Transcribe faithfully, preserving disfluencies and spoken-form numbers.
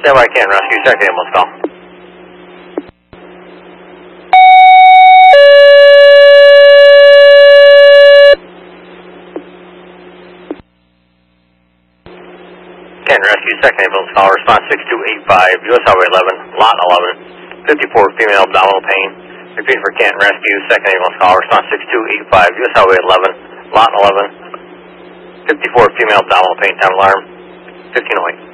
Stand by, Canton Rescue, second ambulance call. Canton Rescue, second ambulance call, response six two eight five, U S Highway eleven, lot eleven, fifty-four female abdominal pain. Repeat for Canton Rescue, second ambulance call, response six two eight five, U S Highway eleven, lot eleven, fifty-four female abdominal pain, time alarm, fifteen oh eight.